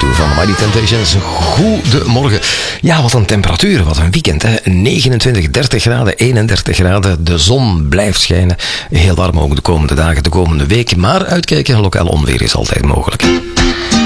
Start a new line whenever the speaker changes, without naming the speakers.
toe van Mighty Temptations. Goedemorgen. Ja, wat een temperatuur, wat een weekend. Hè. 29, 30 graden, 31 graden. De zon blijft schijnen. Heel warm ook de komende dagen, de komende week. Maar uitkijken, lokaal onweer is altijd mogelijk.